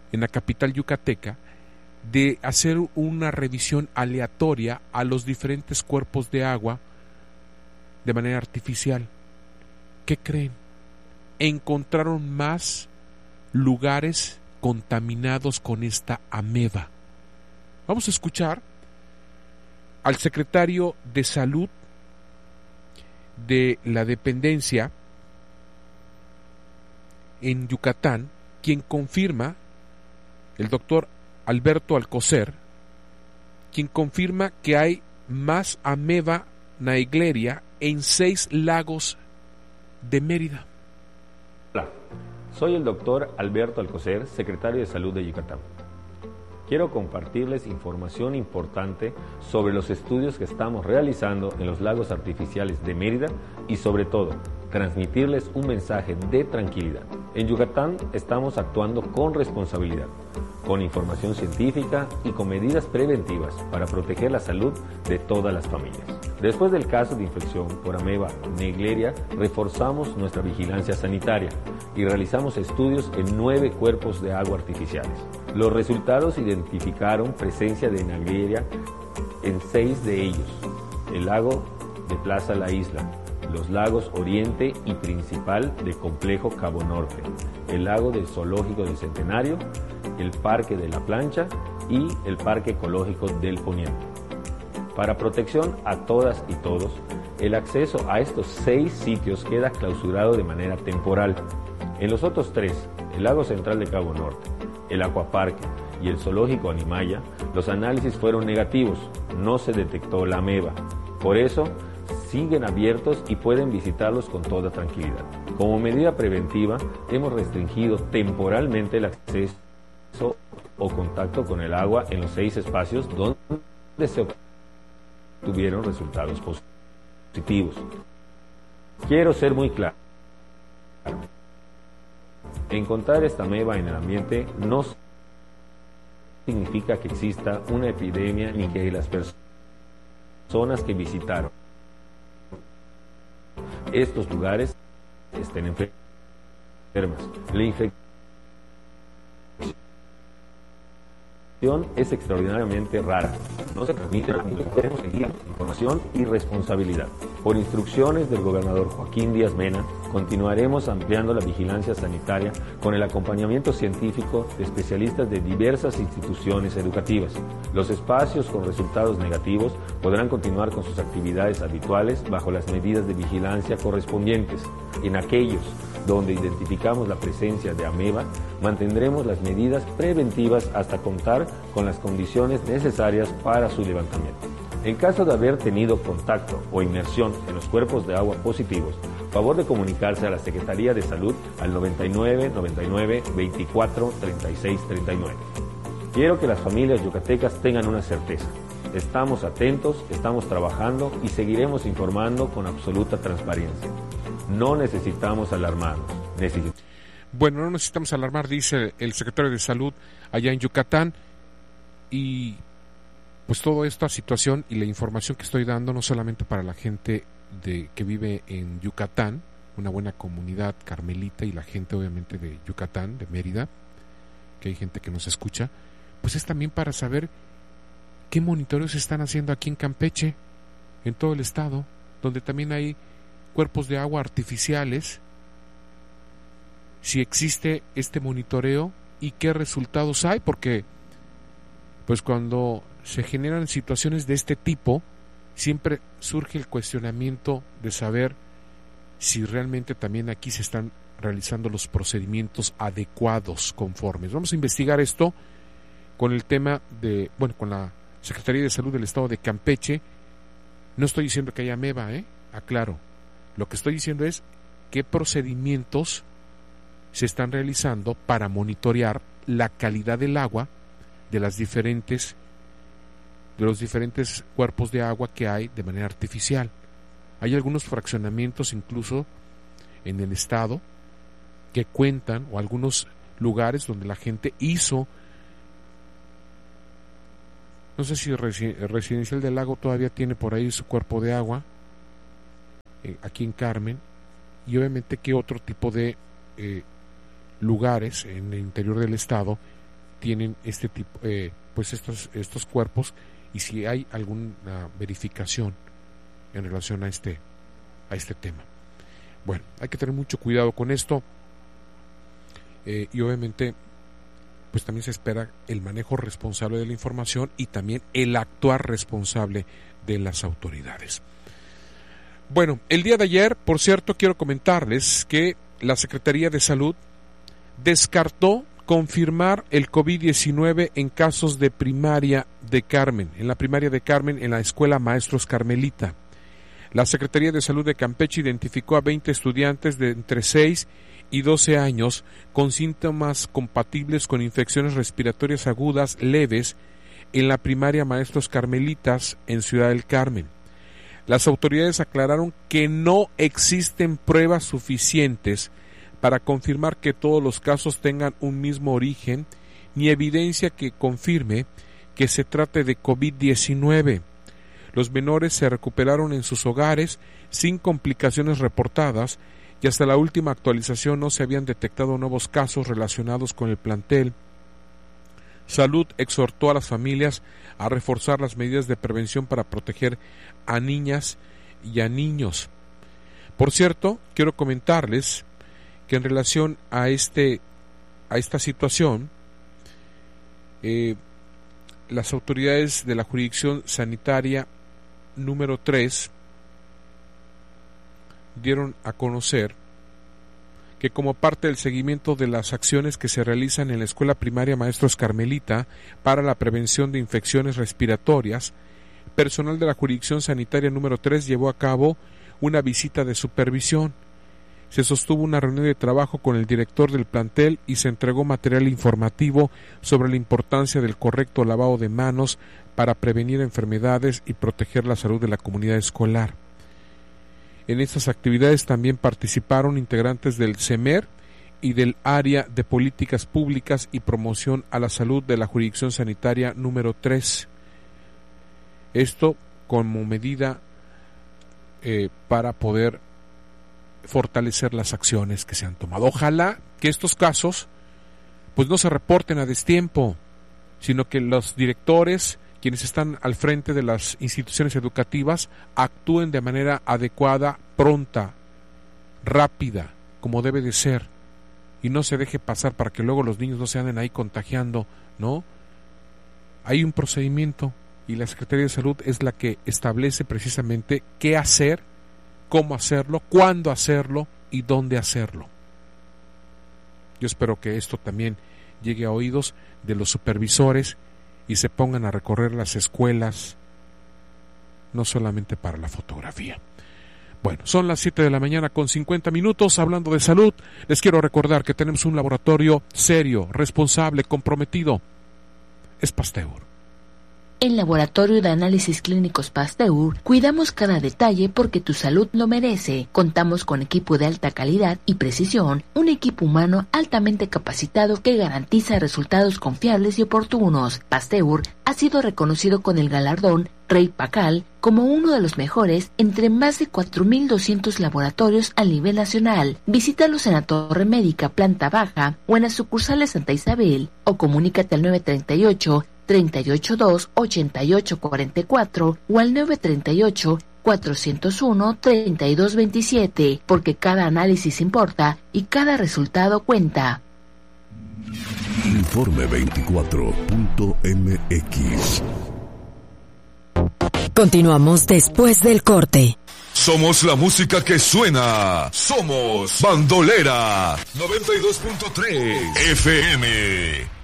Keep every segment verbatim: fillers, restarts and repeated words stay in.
en la capital yucateca, de hacer una revisión aleatoria a los diferentes cuerpos de agua de manera artificial. ¿Qué creen? Encontraron más lugares contaminados con esta ameba. Vamos a escuchar al secretario de Salud de la dependencia en Yucatán, quien confirma, el doctor Alberto Alcocer, quien confirma que hay más ameba naegleria en seis lagos de Mérida. Hola, soy el doctor Alberto Alcocer, secretario de Salud de Yucatán. Quiero compartirles información importante sobre los estudios que estamos realizando en los lagos artificiales de Mérida y, sobre todo, transmitirles un mensaje de tranquilidad. En Yucatán estamos actuando con responsabilidad, con información científica y con medidas preventivas para proteger la salud de todas las familias. Después del caso de infección por ameba naegleria, reforzamos nuestra vigilancia sanitaria y realizamos estudios en nueve cuerpos de agua artificiales. Los resultados identificaron presencia de naegleria en seis de ellos: el lago de Plaza La Isla, los lagos Oriente y Principal de Complejo Cabo Norte, el lago del Zoológico del Centenario, el Parque de la Plancha y el Parque Ecológico del Poniente. Para protección a todas y todos, el acceso a estos seis sitios queda clausurado de manera temporal. En los otros tres, el lago central de Cabo Norte, el Acuaparque y el Zoológico Animaya, los análisis fueron negativos, no se detectó la ameba. Por eso, siguen abiertos y pueden visitarlos con toda tranquilidad. Como medida preventiva, hemos restringido temporalmente el acceso o contacto con el agua en los seis espacios donde se tuvieron resultados positivos. Quiero ser muy claro. Encontrar esta ameba en el ambiente no significa que exista una epidemia ni que las personas que visitaron estos lugares estén enfermas. La infección es extraordinariamente rara. No se transmite, debemos seguir información y responsabilidad. Por instrucciones del gobernador Joaquín Díaz Mena, continuaremos ampliando la vigilancia sanitaria con el acompañamiento científico de especialistas de diversas instituciones educativas. Los espacios con resultados negativos podrán continuar con sus actividades habituales bajo las medidas de vigilancia correspondientes. En aquellos donde identificamos la presencia de ameba, mantendremos las medidas preventivas hasta contar con las condiciones necesarias para su levantamiento. En caso de haber tenido contacto o inmersión en los cuerpos de agua positivos, favor de comunicarse a la Secretaría de Salud al noventa y nueve, noventa y nueve, veinticuatro, treinta y seis, treinta y nueve. Quiero que las familias yucatecas tengan una certeza. Estamos atentos, estamos trabajando y seguiremos informando con absoluta transparencia. No necesitamos alarmarnos. Necesitamos... Bueno, no necesitamos alarmar, dice el secretario de Salud allá en Yucatán. Y pues toda esta situación y la información que estoy dando, no solamente para la gente de que vive en Yucatán, una buena comunidad carmelita, y la gente obviamente de Yucatán, de Mérida, que hay gente que nos escucha, pues es también para saber qué monitoreos se están haciendo aquí en Campeche, en todo el estado, donde también hay cuerpos de agua artificiales, si existe este monitoreo y qué resultados hay, porque pues cuando se generan situaciones de este tipo, siempre surge el cuestionamiento de saber si realmente también aquí se están realizando los procedimientos adecuados, conformes. Vamos a investigar esto con el tema de, bueno, con la Secretaría de Salud del Estado de Campeche. No estoy diciendo que haya ameba, ¿eh? Aclaro. Lo que estoy diciendo es qué procedimientos se están realizando para monitorear la calidad del agua de las diferentes de los diferentes cuerpos de agua que hay de manera artificial. Hay algunos fraccionamientos incluso en el estado que cuentan, o algunos lugares donde la gente hizo, no sé si Residencial del Lago todavía tiene por ahí su cuerpo de agua, eh, aquí en Carmen, y obviamente que otro tipo de eh, lugares en el interior del estado tienen este tipo, eh, pues estos, estos cuerpos, y si hay alguna verificación en relación a este, a este tema. Bueno, hay que tener mucho cuidado con esto, eh, y obviamente pues también se espera el manejo responsable de la información y también el actuar responsable de las autoridades. Bueno, el día de ayer, por cierto, quiero comentarles que la Secretaría de Salud descartó confirmar el COVID diecinueve en casos de primaria de Carmen, en la primaria de Carmen, en la Escuela Maestros Carmelita. La Secretaría de Salud de Campeche identificó a veinte estudiantes de entre seis y doce años con síntomas compatibles con infecciones respiratorias agudas leves en la primaria Maestros Carmelitas en Ciudad del Carmen. Las autoridades aclararon que no existen pruebas suficientes para confirmar que todos los casos tengan un mismo origen, ni evidencia que confirme que se trate de COVID diecinueve. Los menores se recuperaron en sus hogares sin complicaciones reportadas y hasta la última actualización no se habían detectado nuevos casos relacionados con el plantel. Salud exhortó a las familias a reforzar las medidas de prevención para proteger a niñas y a niños. Por cierto, quiero comentarles que en relación a este a esta situación, eh, las autoridades de la jurisdicción sanitaria número tres dieron a conocer que como parte del seguimiento de las acciones que se realizan en la Escuela Primaria Maestros Carmelita para la prevención de infecciones respiratorias, personal de la jurisdicción sanitaria número tres llevó a cabo una visita de supervisión. Se sostuvo una reunión de trabajo con el director del plantel y se entregó material informativo sobre la importancia del correcto lavado de manos para prevenir enfermedades y proteger la salud de la comunidad escolar. En estas actividades también participaron integrantes del CEMER y del Área de Políticas Públicas y Promoción a la Salud de la Jurisdicción Sanitaria número tres. Esto como medida eh, para poder fortalecer las acciones que se han tomado. Ojalá que estos casos pues no se reporten a destiempo, sino que los directores, quienes están al frente de las instituciones educativas, actúen de manera adecuada, pronta, rápida, como debe de ser, y no se deje pasar para que luego los niños no se anden ahí contagiando, ¿no? Hay un procedimiento y la Secretaría de Salud es la que establece precisamente qué hacer, cómo hacerlo, cuándo hacerlo y dónde hacerlo. Yo espero que esto también llegue a oídos de los supervisores y se pongan a recorrer las escuelas, no solamente para la fotografía. Bueno, son las siete de la mañana con cincuenta minutos. Hablando de salud, les quiero recordar que tenemos un laboratorio serio, responsable, comprometido. Es Pasteur. En Laboratorio de Análisis Clínicos Pasteur, cuidamos cada detalle porque tu salud lo merece. Contamos con equipo de alta calidad y precisión, un equipo humano altamente capacitado que garantiza resultados confiables y oportunos. Pasteur ha sido reconocido con el galardón Rey Pacal como uno de los mejores entre más de cuatro mil doscientos laboratorios a nivel nacional. Visítalos en la Torre Médica, planta baja, o en las sucursales Santa Isabel, o comunícate al nueve treinta y ocho, treinta y ocho dos, ochenta y ocho cuarenta y cuatro o al nueve treinta y ocho, cuatrocientos uno, treinta y dos veintisiete, porque cada análisis importa y cada resultado cuenta. Informe veinticuatro punto m x. Continuamos después del corte. Somos la música que suena. Somos Bandolera noventa y dos punto tres F M.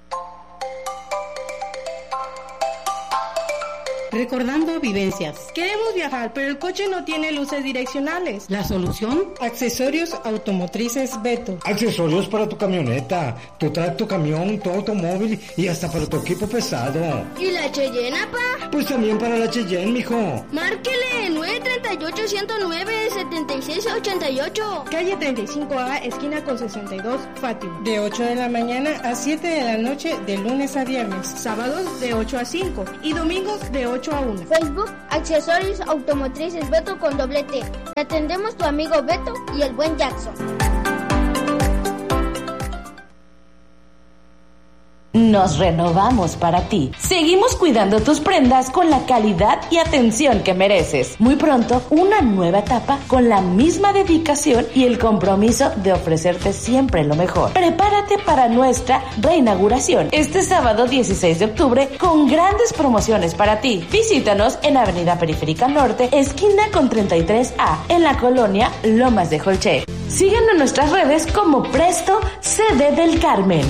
Recordando vivencias. Queremos viajar, pero el coche no tiene luces direccionales. ¿La solución? Accesorios automotrices Beto. Accesorios para tu camioneta, tu tracto, camión, tu automóvil y hasta para tu equipo pesado. ¿Y la Cheyenne, pa? Pues también para la Cheyenne, mijo. Márquele nueve treinta y ocho, ciento nueve, setenta y seis ochenta y ocho. Calle treinta y cinco A, esquina con sesenta y dos, Fátima. De ocho de la mañana a siete de la noche, de lunes a viernes. Sábados de ocho a cinco y domingos de ocho a uno. Facebook, Accesorios Automotrices Beto con doble T. Te atendemos tu amigo Beto y el buen Jackson. Nos renovamos para ti. Seguimos cuidando tus prendas con la calidad y atención que mereces. Muy pronto, una nueva etapa con la misma dedicación y el compromiso de ofrecerte siempre lo mejor. Prepárate para nuestra reinauguración este sábado dieciséis de octubre con grandes promociones para ti. Visítanos en Avenida Periférica Norte, esquina con treinta y tres A, en la colonia Lomas de Jolche. Síguenos en nuestras redes como Presto C D del Carmen.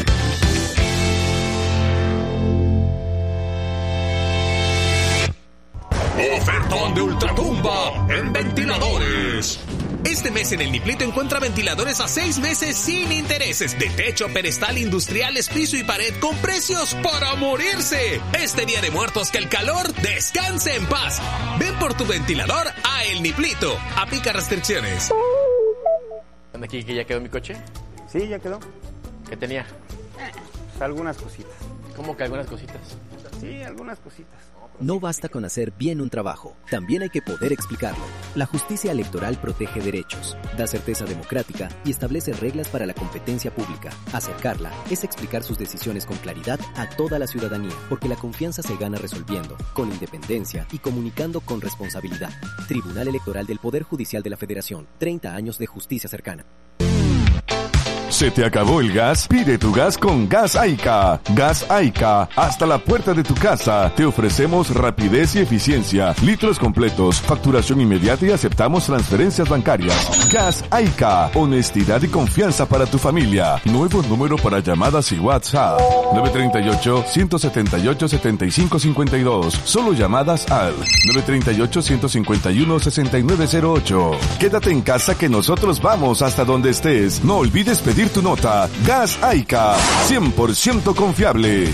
Ofertón de ultratumba en ventiladores. Este mes en el Niplito encuentra ventiladores a seis meses sin intereses, de techo, pedestal, industriales, piso y pared, con precios para morirse. Este Día de Muertos, que el calor descanse en paz. Ven por tu ventilador a El Niplito. Aplica restricciones. ¿Dónde aquí que ya quedó mi coche? Sí, ya quedó. ¿Qué tenía? Eh, pues algunas cositas. ¿Cómo que algunas cositas? Sí, algunas cositas. No basta con hacer bien un trabajo, también hay que poder explicarlo. La justicia electoral protege derechos, da certeza democrática y establece reglas para la competencia pública. Acercarla es explicar sus decisiones con claridad a toda la ciudadanía, porque la confianza se gana resolviendo, con independencia y comunicando con responsabilidad. Tribunal Electoral del Poder Judicial de la Federación, treinta años de justicia cercana. ¿Se te acabó el gas? Pide tu gas con Gas Aica. Gas Aica, hasta la puerta de tu casa. Te ofrecemos rapidez y eficiencia, litros completos, facturación inmediata y aceptamos transferencias bancarias. Gas Aica, honestidad y confianza para tu familia. Nuevo número para llamadas y WhatsApp. nueve tres ocho, uno siete ocho, siete cinco cinco dos. Solo llamadas al nueve tres ocho, uno cinco uno, seis nueve cero ocho. Quédate en casa que nosotros vamos hasta donde estés. No olvides pedir tu nota. Gas Aica, cien por ciento confiable.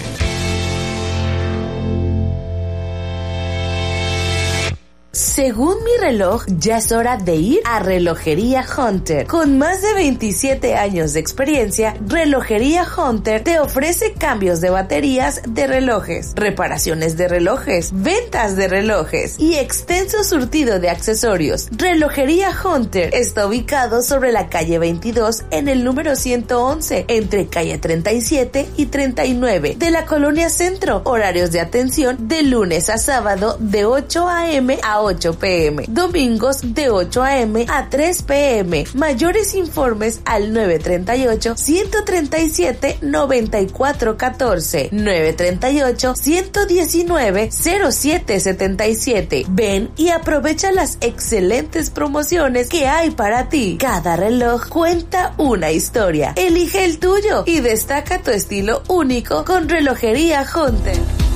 Según mi reloj, ya es hora de ir a Relojería Hunter. Con más de veintisiete años de experiencia, Relojería Hunter te ofrece cambios de baterías de relojes, reparaciones de relojes, ventas de relojes y extenso surtido de accesorios. Relojería Hunter está ubicado sobre la calle veintidós en el número ciento once, entre calle treinta y siete y treinta y nueve de la Colonia Centro. Horarios de atención de lunes a sábado de ocho a eme a ocho pe eme, domingos de ocho a eme a tres pe eme. Mayores informes al nueve tres ocho, uno tres siete, nueve cuatro uno cuatro, nueve tres ocho, uno uno nueve, cero siete siete siete. Ven y aprovecha las excelentes promociones que hay para ti. Cada reloj cuenta una historia. Elige el tuyo y destaca tu estilo único con Relojería Hunter.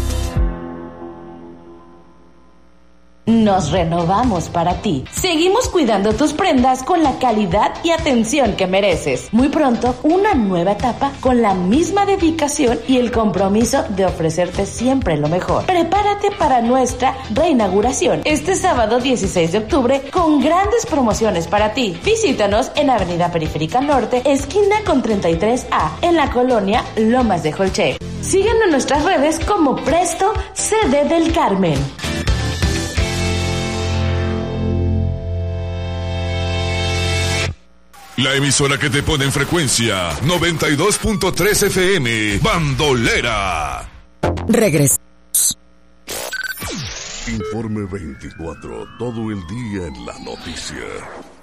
Nos renovamos para ti. Seguimos cuidando tus prendas con la calidad y atención que mereces. Muy pronto, una nueva etapa con la misma dedicación y el compromiso de ofrecerte siempre lo mejor. Prepárate para nuestra reinauguración este sábado dieciséis de octubre con grandes promociones para ti. Visítanos en Avenida Periférica Norte, esquina con treinta y tres A, en la colonia Lomas de Jolche. Síguenos en nuestras redes como Presto C D del Carmen. La emisora que te pone en frecuencia noventa y dos punto tres efe eme, Bandolera. Regresamos. Informe veinticuatro, todo el día en la noticia.